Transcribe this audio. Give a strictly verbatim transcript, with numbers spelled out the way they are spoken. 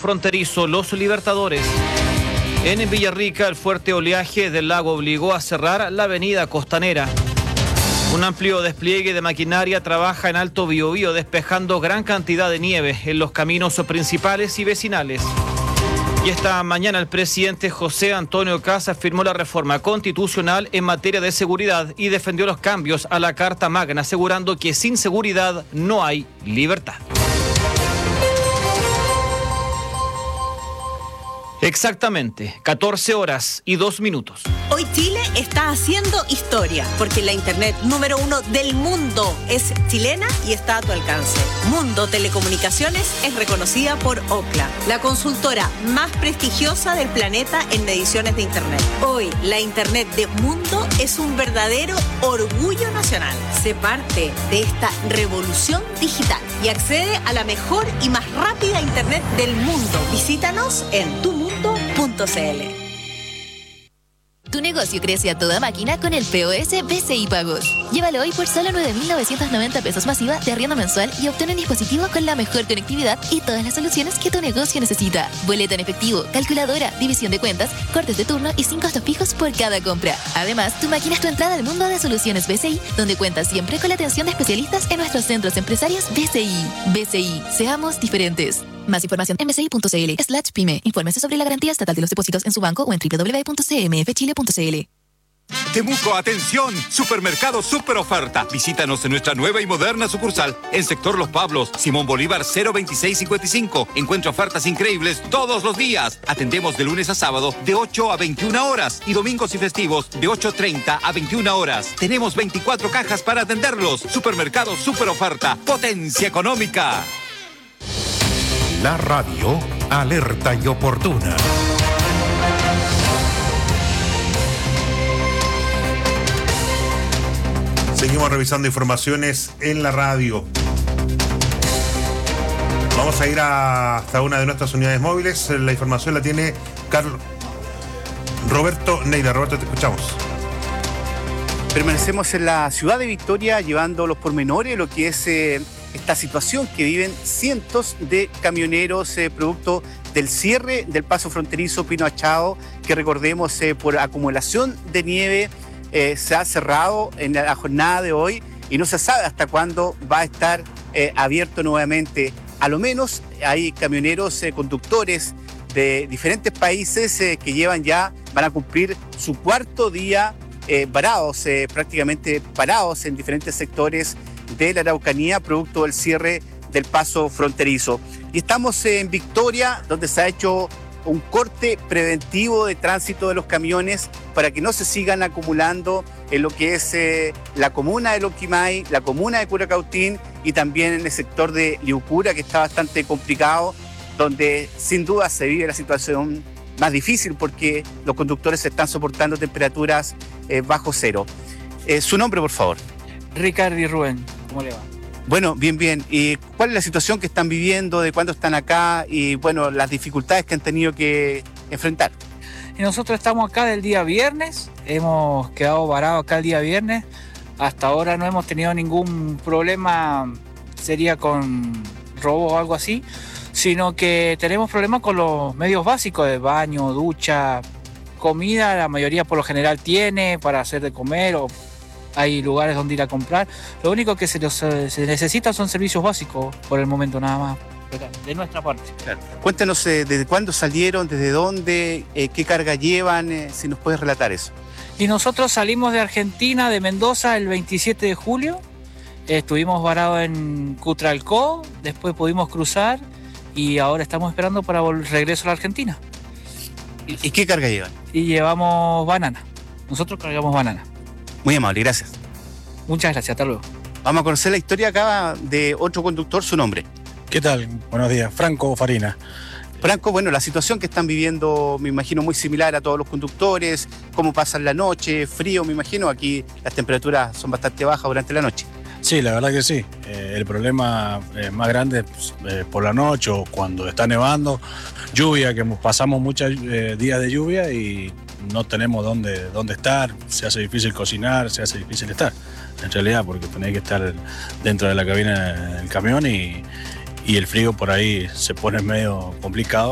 fronterizo Los Libertadores. En Villarrica, el fuerte oleaje del lago obligó a cerrar la avenida costanera. Un amplio despliegue de maquinaria trabaja en Alto Biobío, despejando gran cantidad de nieve en los caminos principales y vecinales. Y esta mañana el presidente José Antonio Kast firmó la reforma constitucional en materia de seguridad y defendió los cambios a la Carta Magna, asegurando que sin seguridad no hay libertad. Exactamente, catorce horas y dos minutos. Hoy Chile está haciendo historia, porque la internet número uno del mundo es chilena y está a tu alcance. Mundo Telecomunicaciones es reconocida por Ookla, la consultora más prestigiosa del planeta en mediciones de internet. Hoy, la internet de Mundo es un verdadero orgullo nacional. Sé parte de esta revolución digital y accede a la mejor y más rápida internet del mundo. Visítanos en tu mundo punto c l. Tu negocio crece a toda máquina con el P O S B C I Pagos. Llévalo hoy por solo nueve mil novecientos noventa pesos masiva de arriendo mensual y obtén un dispositivo con la mejor conectividad y todas las soluciones que tu negocio necesita. Boleta en efectivo, calculadora, división de cuentas, cortes de turno y sin costos fijos por cada compra. Además, tu máquina es tu entrada al mundo de soluciones B C I, donde cuentas siempre con la atención de especialistas en nuestros centros empresarios B C I. B C I, seamos diferentes. Más información en bci.cl slash pyme. Infórmese sobre la garantía estatal de los depósitos en su banco o en doble u doble u doble u punto c m f chile punto c l. Temuco, atención, Supermercado Super Oferta. Visítanos en nuestra nueva y moderna sucursal en sector Los Pablos, Simón Bolívar cero veintiséis cincuenta y cinco. Encuentra ofertas increíbles todos los días. Atendemos de lunes a sábado de ocho a veintiuna horas y domingos y festivos de ocho treinta a veintiuna horas. Tenemos veinticuatro cajas para atenderlos. Supermercado Super Oferta, potencia económica. La radio alerta y oportuna. Seguimos revisando informaciones en la radio. Vamos a ir a, hasta una de nuestras unidades móviles. La información la tiene Carlos Roberto Neira. Roberto, te escuchamos. Permanecemos en la ciudad de Victoria llevando los pormenores, lo que es eh, esta situación que viven cientos de camioneros eh, producto del cierre del paso fronterizo Pino Achao, que recordemos eh, por acumulación de nieve eh, se ha cerrado en la jornada de hoy y no se sabe hasta cuándo va a estar eh, abierto nuevamente. A lo menos hay camioneros, eh, conductores de diferentes países eh, que llevan ya, van a cumplir su cuarto día Eh, varados, eh, prácticamente parados en diferentes sectores de la Araucanía, producto del cierre del paso fronterizo. Y estamos eh, en Victoria, donde se ha hecho un corte preventivo de tránsito de los camiones para que no se sigan acumulando en lo que es eh, la comuna de Loquimay, la comuna de Curacautín y también en el sector de Liucura, que está bastante complicado, donde sin duda se vive la situación más difícil porque los conductores están soportando temperaturas eh, bajo cero. Eh, ¿Su nombre, por favor? Ricardo y Rubén, ¿cómo le va? Bueno, bien, bien. ¿Y cuál es la situación que están viviendo? ¿De cuándo están acá? Y bueno, las dificultades que han tenido que enfrentar. Y nosotros estamos acá del día viernes, hemos quedado varados acá el día viernes. Hasta ahora no hemos tenido ningún problema, sería con robo o algo así, sino que tenemos problemas con los medios básicos de baño, ducha, comida, la mayoría por lo general tiene para hacer de comer o hay lugares donde ir a comprar. Lo único que se, los, se necesita son servicios básicos por el momento nada más, de nuestra parte. Claro. Cuéntanos eh, desde cuándo salieron, desde dónde, eh, qué carga llevan, eh, si nos puedes relatar eso. Y nosotros salimos de Argentina, de Mendoza, el veintisiete de julio, eh, estuvimos varados en Cutralcó, después pudimos cruzar y ahora estamos esperando para el regreso a la Argentina. ¿Y qué carga llevan? Y llevamos banana. Nosotros cargamos banana. Muy amable, gracias. Muchas gracias, hasta luego. Vamos a conocer la historia acá de otro conductor, su nombre. ¿Qué tal? Buenos días, Franco Farina. Franco, bueno, la situación que están viviendo, me imagino, muy similar a todos los conductores, cómo pasan la noche, frío, me imagino, aquí las temperaturas son bastante bajas durante la noche. Sí, la verdad que sí. Eh, el problema eh, más grande es eh, por la noche o cuando está nevando, lluvia, que pasamos muchos eh, días de lluvia y no tenemos dónde, dónde estar, se hace difícil cocinar, se hace difícil estar, en realidad, porque tenés que estar dentro de la cabina del camión y, y el frío por ahí se pone medio complicado.